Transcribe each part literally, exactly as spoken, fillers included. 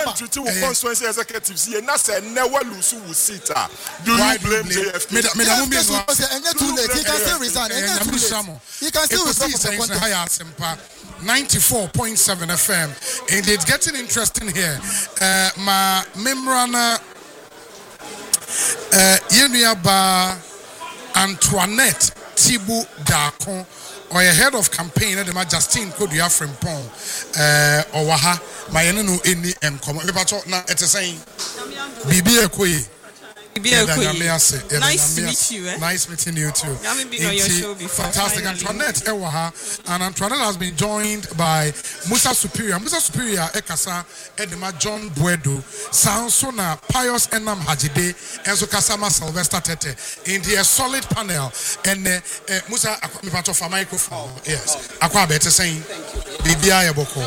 treat you with constituency executives here. Na say never lose you seat. Do you blame J F K? Me me da mo me no. Too late. He can still resign. He can still resign. ninety-four point seven F M, and it's getting interesting here. Uh, my memorana, uh, Yenuaba Antoinette Tibu Dako, or a head of campaign at the Justine Kodua Frimpong, uh, or Waha, my enemy any and come. Now it's saying, Bibi Ekwe. Nice to meet you. Eh? Nice meeting you too. I haven't been on your show before. Fantastic. Antoinette Ewaha, and Antoinette has been joined by Musa Superior. Musa Superior Ekasa Edema John Buedo, Sansona Pius Enam Hajide, and Kasama Sylvester Tete in the solid panel. And uh, uh, Musa Akwa for microphone. Yes. Akwa better saying Bibia Yaboko.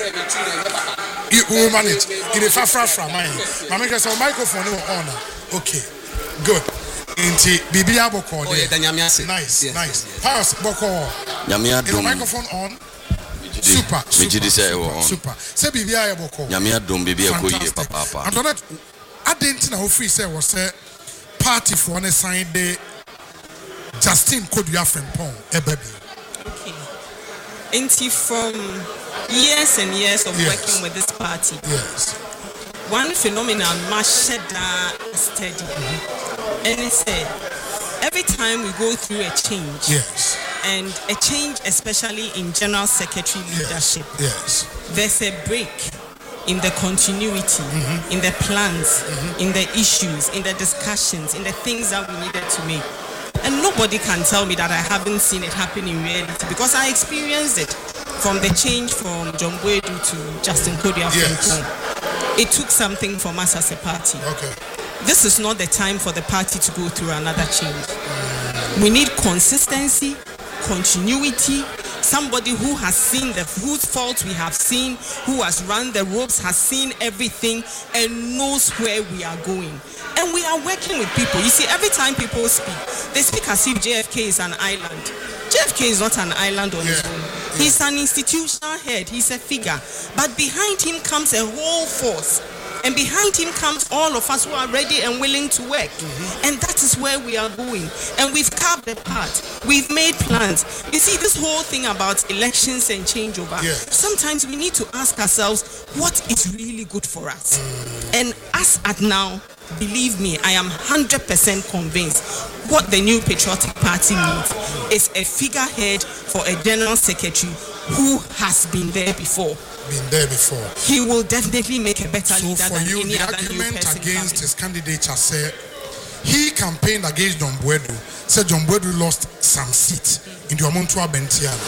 You will manage in the far from mine. Mamma says microphone on. Okay, good. Inti Bibia Boko. Oh, yeah, nice, yes, nice. yes. Pass Boko. Is the microphone on? Super, super, super, super. Say Bibia Boko. Nyamia dum Bibia Koye papa. Antoinette, I didn't know free say was a party for one sign the Justine Kodua Frimpong, a baby. Okay. Inti from years and years of yes. working with this party. Yes. One phenomenon must shed steady, mm-hmm. and it said every time we go through a change, yes, and a change, especially in general secretary leadership, yes, yes. there's a break in the continuity, mm-hmm. in the plans, mm-hmm. in the issues, in the discussions, in the things that we needed to make. And nobody can tell me that I haven't seen it happen in reality because I experienced it from the change from John Buedu to Justine Kodua Frimpong. Yes. It took something from us as a party. Okay. This is not the time for the party to go through another change. We need consistency, continuity, somebody who has seen the whose faults we have seen, who has run the ropes, has seen everything, and knows where we are going. And we are working with people. You see, every time people speak, they speak as if J F K is an island. J F K is not an island on his own. He's an institutional head. He's a figure. But behind him comes a whole force. And behind him comes all of us who are ready and willing to work. Mm-hmm. And that is where we are going. And we've carved a path. We've made plans. You see, this whole thing about elections and changeover, yes. sometimes we need to ask ourselves, what is really good for us? Mm. And as at now, believe me, I am one hundred percent convinced what the new Patriotic Party needs is a figurehead for a general secretary who has been there before. Been there before. He will definitely make a better so leader for than you, any the other argument new person against coming. his candidature said he campaigned against John Buedu. Said John Buedu lost some seats mm-hmm. in the Omontua Bentiana.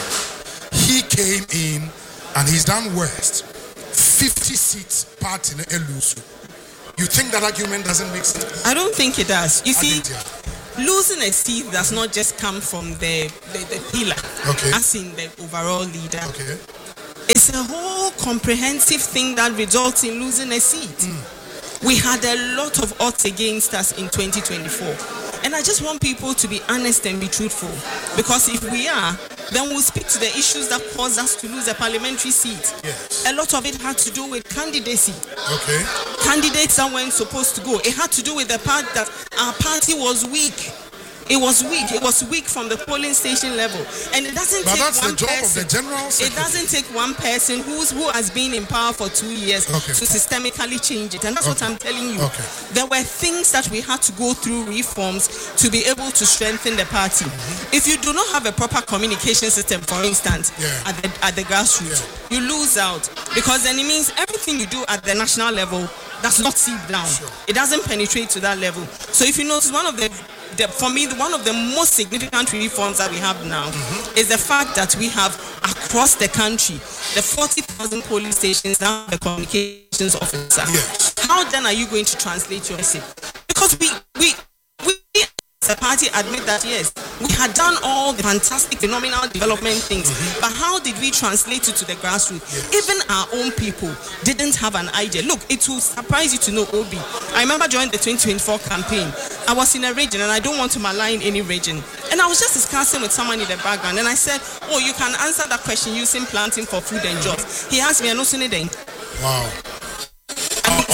He came in and he's done worst. fifty seats part in Elusu. You think that argument doesn't make sense? I don't think it does. You see, losing a seat does not just come from the, the, the pillar, okay. as in the overall leader. Okay. It's a whole comprehensive thing that results in losing a seat. Mm. We had a lot of odds against us in twenty twenty-four. And I just want people to be honest and be truthful. Because if we are, then we'll speak to the issues that caused us to lose a parliamentary seat. Yes. A lot of it had to do with candidacy. Okay. Candidates that weren't supposed to go. It had to do with the fact that our party was weak. It was weak. It was weak from the polling station level. And it doesn't but take that's one the job person. Of the general secretary. It doesn't take one person who's who has been in power for two years okay. to systemically change it. And that's okay. what I'm telling you. Okay. There were things that we had to go through reforms to be able to strengthen the party. Mm-hmm. If you do not have a proper communication system, for instance, yeah. at the at the grassroots, yeah. you lose out. Because then it means everything you do at the national level does not seep down. Sure. It doesn't penetrate to that level. So if you notice, one of the The, for me, one of the most significant reforms that we have now mm-hmm. is the fact that we have across the country the forty thousand polling stations now the communications officer. Yes. How then are you going to translate your message? Because we we we as a party admit that yes, we had done all the fantastic, phenomenal development things, mm-hmm. but how did we translate it to the grassroots? Yes. Even our own people didn't have an idea. Look, it will surprise you to know, Obi. I remember during the twenty twenty-four campaign, I was in a region, and I don't want to malign any region. And I was just discussing with someone in the background, and I said, oh, you can answer that question using planting for food and jobs. He asked me, I know anything. Wow. I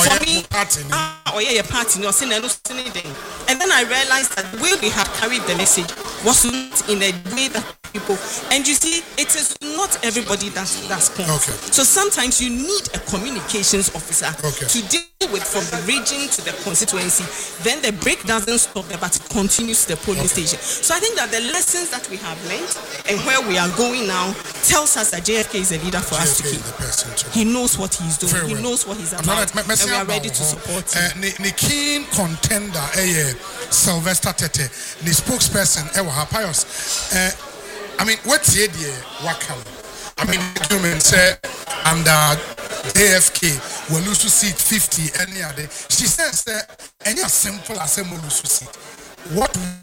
for me, ah, oh yeah, your party, no, and then I realized that the way we had carried the message was not in a way that people, and you see, it is not everybody that's that's okay. So sometimes you need a communications officer okay. to deal with from the region to the constituency. Then the break doesn't stop there, but it continues to the polling okay. station. So I think that the lessons that we have learned and where we are going now tells us that J F K is a leader for J F K us to keep. To he knows what he's doing. Very he well. knows what he's about. And we are ready to support him. The keen contender, eh, Sylvester Tete, the spokesperson, eh, Pius. I mean, what's the idea? Wakam. I mean, human say under J F K will lose to seat fifty any other. She says that any as simple as a lose to seat. What